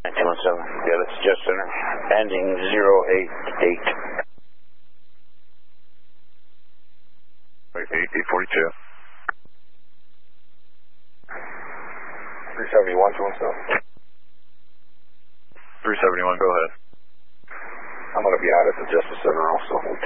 217. Yeah, that's Jet Center. Ending 088. 842. 371, 217. 371, go ahead. I'm going to be out at the Justice Center also.